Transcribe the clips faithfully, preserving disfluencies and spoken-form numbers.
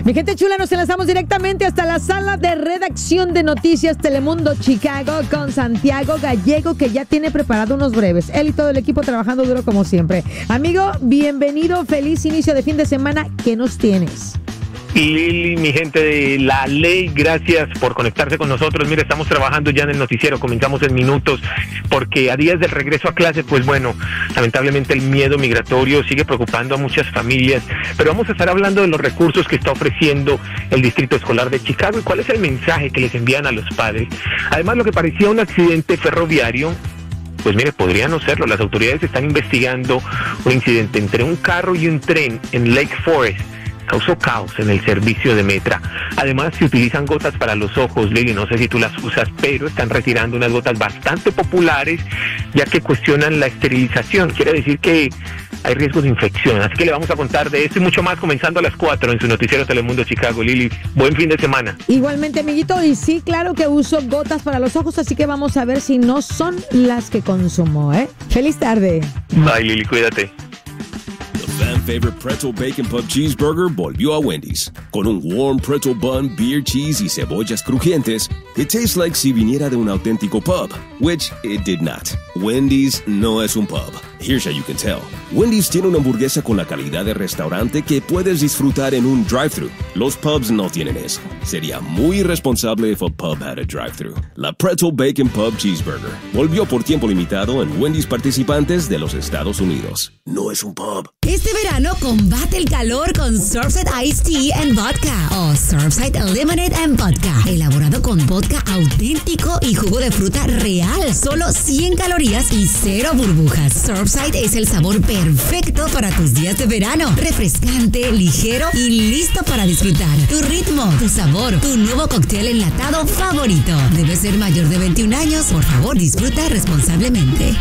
Mi gente chula, nos enlazamos directamente hasta la sala de redacción de Noticias Telemundo Chicago con Santiago Gallego, que ya tiene preparado unos breves. Él y todo el equipo trabajando duro como siempre. Amigo, bienvenido, feliz inicio de fin de semana. ¿Qué nos tienes? Lili, mi gente de La Ley, gracias por conectarse con nosotros. Mire, estamos trabajando ya en el noticiero, comenzamos en minutos, porque a días del regreso a clase, pues bueno, lamentablemente el miedo migratorio sigue preocupando a muchas familias, pero vamos a estar hablando de los recursos que está ofreciendo el Distrito Escolar de Chicago y cuál es el mensaje que les envían a los padres. Además, lo que parecía un accidente ferroviario, pues mire, podría no serlo. Las autoridades están investigando un incidente entre un carro y un tren en Lake Forest. Causó caos en el servicio de Metra. Además, se utilizan gotas para los ojos, Lili, no sé si tú las usas, pero están retirando unas gotas bastante populares, ya que cuestionan la esterilización. Quiere decir que hay riesgos de infección. Así que le vamos a contar de esto y mucho más comenzando a las cuatro en su noticiero Telemundo Chicago. Lili, buen fin de semana. Igualmente, amiguito, y sí, claro que uso gotas para los ojos, así que vamos a ver si no son las que consumo, ¿eh? Feliz tarde. Bye, Lili, cuídate. Fan favorite pretzel bacon pub cheeseburger volvió a Wendy's. Con un warm pretzel bun, beer cheese y cebollas crujientes, it tastes like si viniera de un auténtico pub, which it did not. Wendy's no es un pub. Here's how you can tell. Wendy's tiene una hamburguesa con la calidad de restaurante que puedes disfrutar en un drive-thru. Los pubs no tienen eso. Sería muy irresponsable if a pub had a drive-thru. La Pretzel Bacon Pub Cheeseburger volvió por tiempo limitado en Wendy's participantes de los Estados Unidos. No es un pub. Este verano combate el calor con Surfside Iced Tea and Vodka o Surfside Lemonade and Vodka. Elaborado con vodka auténtico y jugo de fruta real. Solo cien calorías y cero burbujas. Surfside es el sabor perfecto para tus días de verano. Refrescante, ligero y listo para disfrutar. Tu ritmo, tu sabor, tu nuevo cóctel enlatado favorito. Debe ser mayor de veintiún años. Por favor, disfruta responsablemente.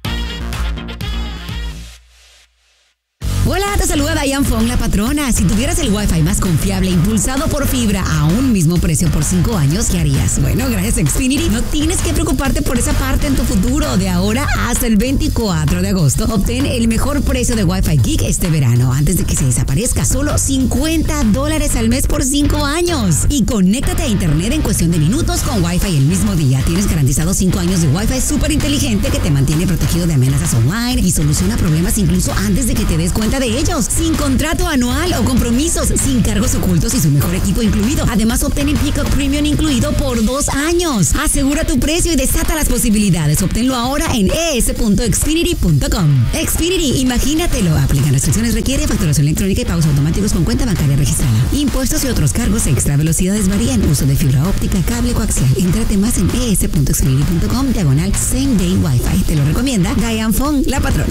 Hola, te saluda Diane Fong, la patrona. Si tuvieras el Wi-Fi más confiable impulsado por fibra a un mismo precio por cinco años, ¿qué harías? Bueno, gracias a Xfinity no tienes que preocuparte por esa parte en tu futuro. De ahora hasta el veinticuatro de agosto, obtén el mejor precio de Wi-Fi Geek este verano antes de que se desaparezca. Solo cincuenta dólares al mes por cinco años. Y conéctate a internet en cuestión de minutos con Wi-Fi el mismo día. Tienes garantizado cinco años de Wi-Fi súper inteligente que te mantiene protegido de amenazas online y soluciona problemas incluso antes de que te des cuenta de ellos, sin contrato anual o compromisos, sin cargos ocultos y su mejor equipo incluido. Además, obtén el Pickup Premium incluido por dos años. Asegura tu precio y desata las posibilidades. Obténlo ahora en e s punto xfinity punto com. Xfinity, imagínatelo. Aplican restricciones, requiere facturación electrónica y pagos automáticos con cuenta bancaria registrada. Impuestos y otros cargos extra. Velocidades varían. Uso de fibra óptica, cable coaxial. Entrate más en e s punto xfinity punto com diagonal Same Day Wi-Fi. Te lo recomienda Diane Fong, la patrona.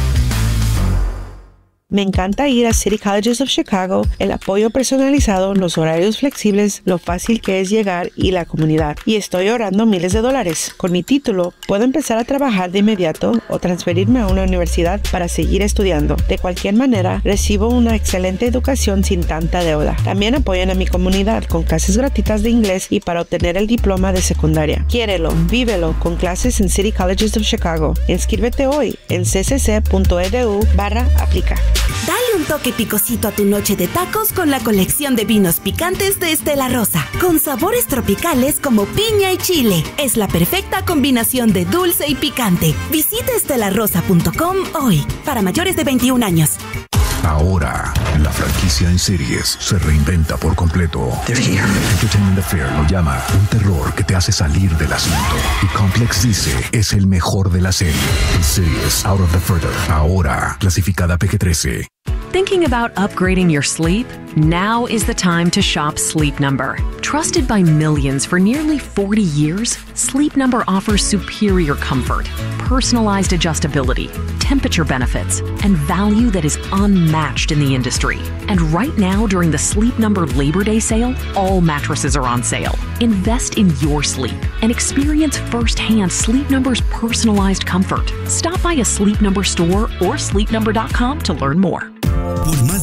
Me encanta ir a City Colleges of Chicago, el apoyo personalizado, los horarios flexibles, lo fácil que es llegar y la comunidad. Y estoy ahorrando miles de dólares. Con mi título, puedo empezar a trabajar de inmediato o transferirme a una universidad para seguir estudiando. De cualquier manera, recibo una excelente educación sin tanta deuda. También apoyan a mi comunidad con clases gratuitas de inglés y para obtener el diploma de secundaria. Quiérelo, vívelo con clases en City Colleges of Chicago. Inscríbete hoy en ccc.edu barra aplica. Dale un toque picosito a tu noche de tacos con la colección de vinos picantes de Estela Rosa, con sabores tropicales como piña y chile. Es la perfecta combinación de dulce y picante. Visita estela rosa punto com hoy, para mayores de veintiún años. Ahora, la franquicia en series se reinventa por completo. Entertainment Affair lo llama un terror que te hace salir del asiento. Y Complex dice, es el mejor de la serie. En series Out of the Further, ahora clasificada P G trece. Thinking about upgrading your sleep? Now is the time to shop Sleep Number. Trusted by millions for nearly forty years, Sleep Number offers superior comfort, personalized adjustability, temperature benefits, and value that is unmatched in the industry. And right now, during the Sleep Number Labor Day sale, all mattresses are on sale. Invest in your sleep and experience firsthand Sleep Number's personalized comfort. Stop by a Sleep Number store or sleep number dot com to learn more. Por más